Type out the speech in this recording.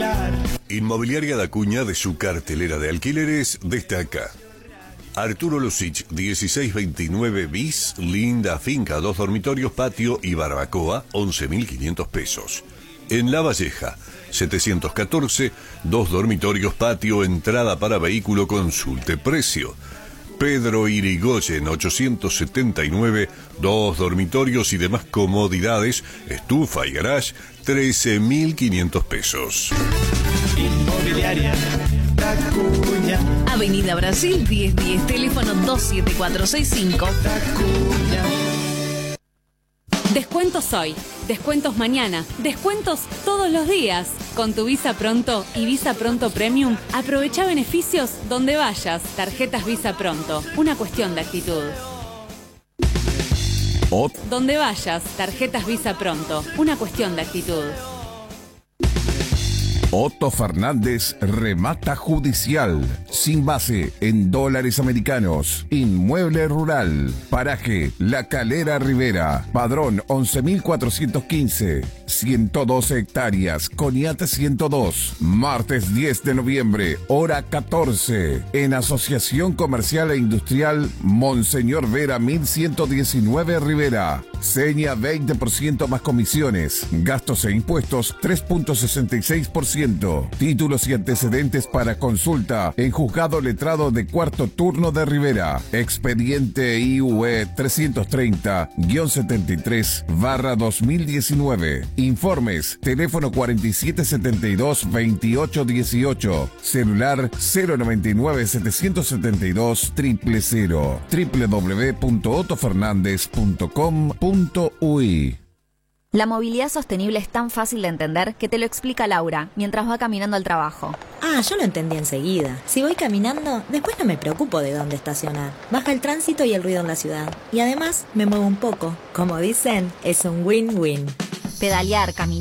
Inmobiliaria Da Cuña, de su cartelera de alquileres, destaca Arturo Lucich, 1629 bis, linda finca, 2 dormitorios, patio y barbacoa, 11.500 pesos. En La Valleja, 714, 2 dormitorios, patio, entrada para vehículo, consulte precio. Pedro Irigoyen, 879, 2 dormitorios y demás comodidades, estufa y garage, 13.500 pesos. Inmobiliaria Da Cuña. Avenida Brasil 1010, teléfono 27465. Da Cuña. Descuentos hoy, descuentos mañana, descuentos todos los días. Con tu Visa Pronto y Visa Pronto Premium, aprovecha beneficios donde vayas. Tarjetas Visa Pronto, una cuestión de actitud. Donde vayas, tarjetas Visa Pronto, una cuestión de actitud. Otto Fernández Remata Judicial, sin base en dólares americanos. Inmueble rural, paraje La Calera Rivera, padrón 11.415, 112 hectáreas, Coniate 102. Martes 10 de noviembre, hora 14, en Asociación Comercial e Industrial Monseñor Vera 1119 Rivera. Seña 20% más comisiones, gastos e impuestos 3.66%. Títulos y antecedentes para consulta en Juzgado Letrado de Cuarto Turno de Rivera. Expediente IUE 330-73/2019. Informes, teléfono 4772-2818, celular 099-772-000, www.otofernandez.com.uy. La movilidad sostenible es tan fácil de entender que te lo explica Laura mientras va caminando al trabajo. Ah, yo lo entendí enseguida. Si voy caminando, después no me preocupo de dónde estacionar. Baja el tránsito y el ruido en la ciudad. Y además me muevo un poco. Como dicen, es un win-win. Pedalear, caminar